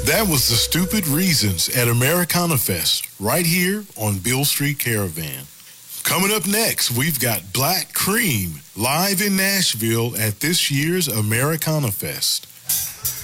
That was the Stupid Reasons at Americana Fest, right here on Beale Street Caravan. Coming up next, we've got Black Cream live in Nashville at this year's Americana Fest.